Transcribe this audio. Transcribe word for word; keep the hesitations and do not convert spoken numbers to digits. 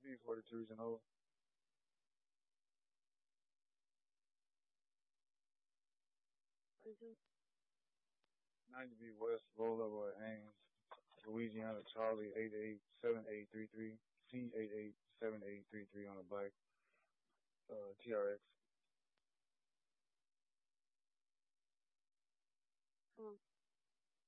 B forty-two and O. ninety B West, roll up or Haynes, Louisiana, Charlie eight eight seven eight three three, C eight eight seven eight three three on the bike, uh, T R X.